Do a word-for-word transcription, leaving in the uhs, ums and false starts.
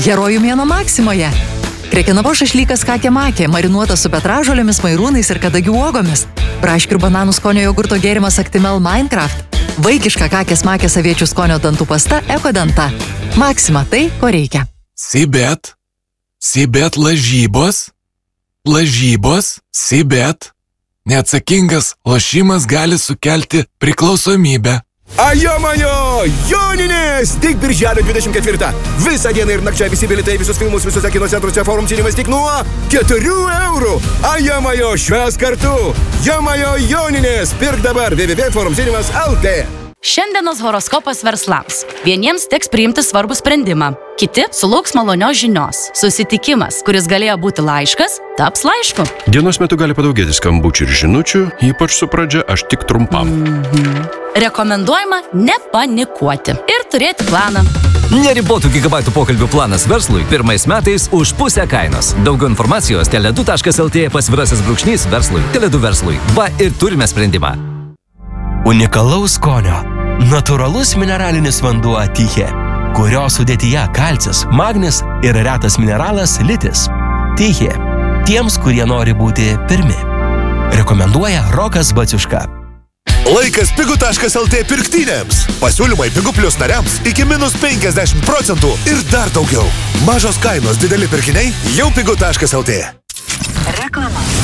Herojų mėnuo Maksimoje. Krekenavos šašlykas kakė-makė, marinuotas su petražolėmis, mairūnais ir kadagių uogomis. Braškių ir bananų skonio jogurto gėrimas Actimel Minecraft. Vaikiška kakės-makės aviečių skonio dantų pasta Ekodenta. Maksima tai, ko reikia. Sibet. Sibet lažybos. Lažybos. Sibet. Neatsakingas lošimas gali sukelti priklausomybę. Ajomajo! Joninės! Tik birželio dvidešimt ketvirtą. Visą dieną ir nakčią visi bilietai, visus filmus, visose kino centruose, forum cinemas tik nuo keturių eurų. Ajomajo, švęs kartu! Jomajo Joninės! Pirk dabar w w w taškas forum cinemas taškas l t. Šiandienos horoskopas verslams. Vieniems teks priimti svarbų sprendimą. Kiti sulauks malonios žinios. Susitikimas, kuris galėjo būti laiškas, taps laišku. Dienos metu gali padaugėti skambučių ir žinučių, ypač su pradžia aš tik trumpam. Mhm. Rekomenduojama nepanikuoti ir turėti planą. Neribotų gigabaitų pokalbių planas verslui pirmais metais už pusę kainos. Daugiau informacijos tele du taškas l t pasvirasis brūkšnys verslui. tele du verslui. Va ir turime sprendimą. Unikalaus skonio. Natūralus mineralinis vanduo Tyche, kurio sudėtyje kalcis, magnis ir retas mineralas litis. Tyche. Tiems, kurie nori būti pirmi. Rekomenduoja Rokas Baciuška. Laikas pigu taškas l t pirktynėms. Pasiūlymai Pigu Plus nariams iki minus penkiasdešimt procentų ir dar daugiau. Mažos kainos, dideli pirkiniai jau pigu taškas l t. Reklama.